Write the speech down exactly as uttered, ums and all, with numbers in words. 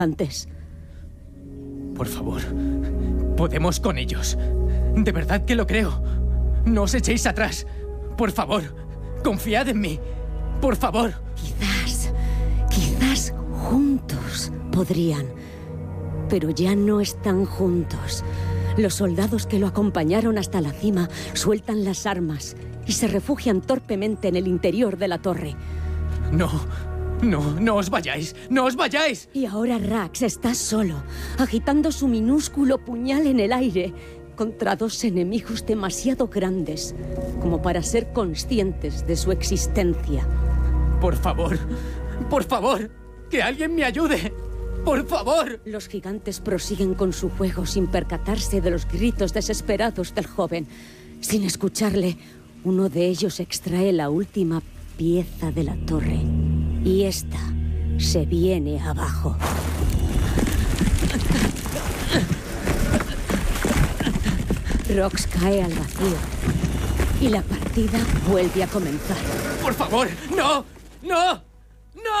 antes. Por favor, podemos con ellos. De verdad que lo creo. No os echéis atrás. Por favor, confiad en mí. Por favor. Quizás, quizás juntos podrían. Pero ya no están juntos. Los soldados que lo acompañaron hasta la cima sueltan las armas y se refugian torpemente en el interior de la torre. No, no, no os vayáis. ¡No os vayáis! Y ahora Rax está solo, agitando su minúsculo puñal en el aire contra dos enemigos demasiado grandes como para ser conscientes de su existencia. Por favor, por favor, que alguien me ayude. ¡Por favor! Los gigantes prosiguen con su juego sin percatarse de los gritos desesperados del joven. Sin escucharle, uno de ellos extrae la última pieza de la torre y esta se viene abajo. Rox cae al vacío y la partida vuelve a comenzar. ¡Por favor! ¡No! ¡No! ¡No!